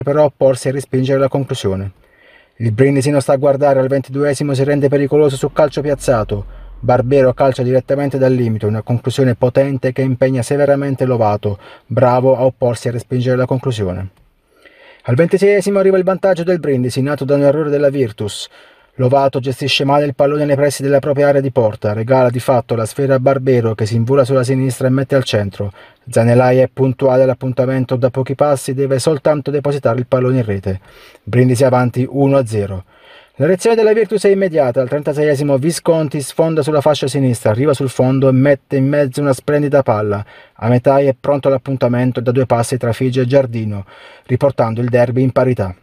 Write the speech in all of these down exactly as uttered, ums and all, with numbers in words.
però opporsi e respingere la conclusione. Il Brindisi non sta a guardare, al ventiduesimo si rende pericoloso su calcio piazzato. Barbero calcia direttamente dal limite, una conclusione potente che impegna severamente Lovato, bravo a opporsi e respingere la conclusione. Al ventiseiesimo arriva il vantaggio del Brindisi, nato da un errore della Virtus. Lovato gestisce male il pallone nei pressi della propria area di porta, regala di fatto la sfera a Barbero che si invola sulla sinistra e mette al centro. Zanelai è puntuale all'appuntamento, da pochi passi deve soltanto depositare il pallone in rete. Brindisi avanti uno a zero. La reazione della Virtus è immediata, al trentaseiesimo Visconti sfonda sulla fascia sinistra, arriva sul fondo e mette in mezzo una splendida palla. Ametai è pronto all'appuntamento e da due passi trafigge Giardino, riportando il derby in parità.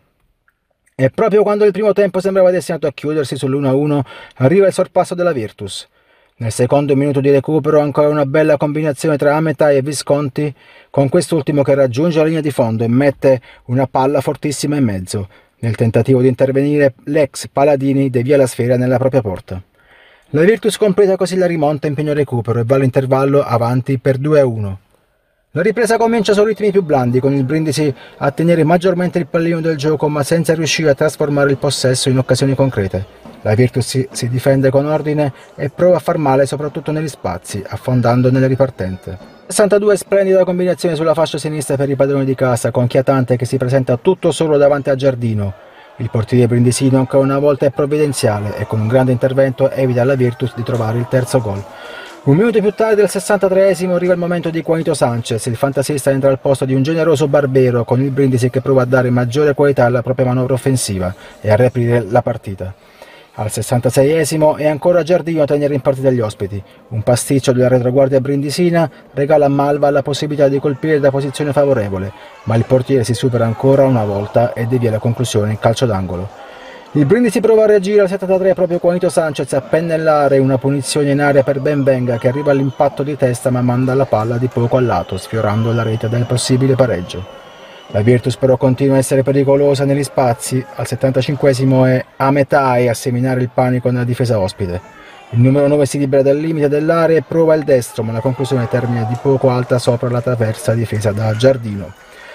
E proprio quando il primo tempo sembrava destinato a chiudersi sull'uno a uno, arriva il sorpasso della Virtus. Nel secondo minuto di recupero ancora una bella combinazione tra Ametai e Visconti, con quest'ultimo che raggiunge la linea di fondo e mette una palla fortissima in mezzo. Nel tentativo di intervenire, l'ex Paladini devia la sfera nella propria porta. La Virtus completa così la rimonta in pieno recupero e va all'intervallo avanti per due a uno. La ripresa comincia su ritmi più blandi, con il Brindisi a tenere maggiormente il pallino del gioco ma senza riuscire a trasformare il possesso in occasioni concrete. La Virtus si, si difende con ordine e prova a far male soprattutto negli spazi, affondando nelle ripartenze. sessantadue splendida combinazione sulla fascia sinistra per i padroni di casa, con Chiatante che si presenta tutto solo davanti a Giardino. Il portiere brindisino ancora una volta è provvidenziale e con un grande intervento evita alla Virtus di trovare il terzo gol. Un minuto più tardi, al sessantatreesimo, arriva il momento di Juanito Sanchez. Il fantasista entra al posto di un generoso Barbero, con il Brindisi che prova a dare maggiore qualità alla propria manovra offensiva e a riaprire la partita. Al sessantaseiesimo è ancora Giardino a tenere in partita gli ospiti. Un pasticcio della retroguardia brindisina regala a Malva la possibilità di colpire da posizione favorevole, ma il portiere si supera ancora una volta e devia la conclusione in calcio d'angolo. Il Brindisi prova a reagire al settantatré proprio Juanito Sanchez a pennellare una punizione in area per Benvenga che arriva all'impatto di testa ma manda la palla di poco a lato, sfiorando la rete del possibile pareggio. La Virtus però continua a essere pericolosa negli spazi. Al settantacinquesimo è Ametai a seminare il panico nella difesa ospite. Il numero nove si libera dal limite dell'area e prova il destro, ma la conclusione termina di poco alta sopra la traversa difesa da Giardino.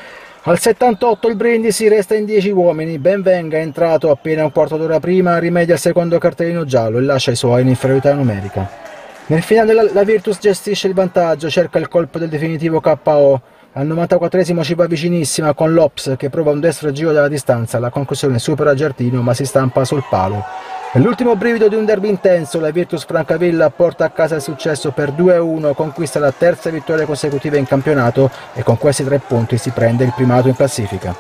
Al settantotto il Brindisi resta in dieci uomini. Benvenga, entrato appena un quarto d'ora prima, rimedia il secondo cartellino giallo e lascia i suoi in inferiorità numerica. Nel finale la, la Virtus gestisce il vantaggio, cerca il colpo del definitivo K O. Al novantaquattresimo ci va vicinissima con Lops che prova un destro giro dalla distanza, la conclusione supera Giardino ma si stampa sul palo. Nell'ultimo brivido di un derby intenso, la Virtus Francavilla porta a casa il successo per due a uno, conquista la terza vittoria consecutiva in campionato e con questi tre punti si prende il primato in classifica.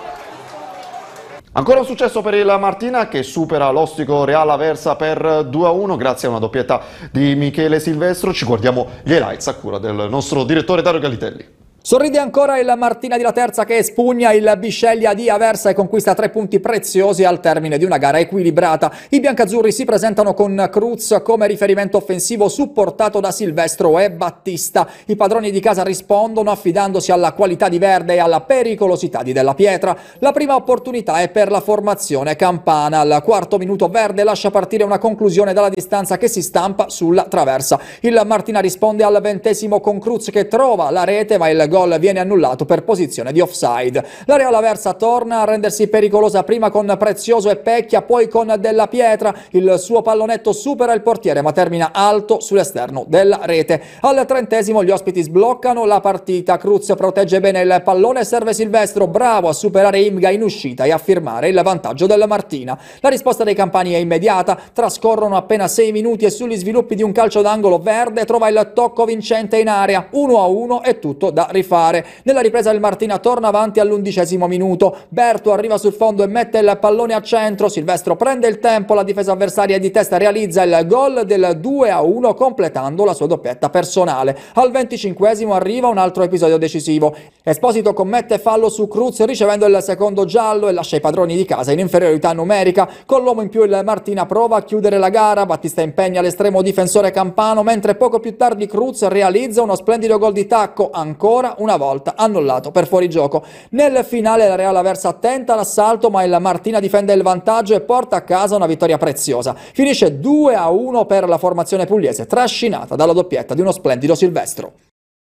Ancora un successo per il Martina che supera l'Ostico Real Aversa per due a uno grazie a una doppietta di Michele Silvestro. Ci guardiamo gli highlights a cura del nostro direttore Dario Gallitelli. Sorride ancora il Martina di Laterza che espugna il Bisceglia di Aversa e conquista tre punti preziosi al termine di una gara equilibrata. I biancazzurri si presentano con Cruz come riferimento offensivo supportato da Silvestro e Battista. I padroni di casa rispondono affidandosi alla qualità di Verde e alla pericolosità di Della Pietra. La prima opportunità è per la formazione campana. Al quarto minuto Verde lascia partire una conclusione dalla distanza che si stampa sulla traversa. Il Martina risponde al ventesimo con Cruz che trova la rete ma il gol viene annullato per posizione di offside. La Real Aversa torna a rendersi pericolosa prima con Prezioso e Pecchia, poi con Della Pietra. Il suo pallonetto supera il portiere ma termina alto sull'esterno della rete. Al trentesimo gli ospiti sbloccano la partita. Cruz protegge bene il pallone e serve Silvestro, bravo a superare Imga in uscita e a firmare il vantaggio della Martina. La risposta dei campani è immediata, trascorrono appena sei minuti e sugli sviluppi di un calcio d'angolo Verde trova il tocco vincente in area. uno a uno è tutto da rifare. Nella ripresa il Martina torna avanti all'undicesimo minuto. Berto arriva sul fondo e mette il pallone a centro. Silvestro prende il tempo, la difesa avversaria di testa realizza il gol del due a uno completando la sua doppietta personale. Al venticinquesimo arriva un altro episodio decisivo. Esposito commette fallo su Cruz ricevendo il secondo giallo e lascia i padroni di casa in inferiorità numerica. Con l'uomo in più il Martina prova a chiudere la gara. Battista impegna l'estremo difensore campano mentre poco più tardi Cruz realizza uno splendido gol di tacco, ancora una volta annullato per fuorigioco. Nel finale la Real Aversa tenta l'assalto ma il Martina difende il vantaggio e porta a casa una vittoria preziosa. Finisce due a uno per la formazione pugliese, trascinata dalla doppietta di uno splendido Silvestro.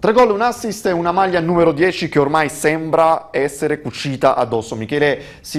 Tre gol, un assist e una maglia numero dieci che ormai sembra essere cucita addosso. Michele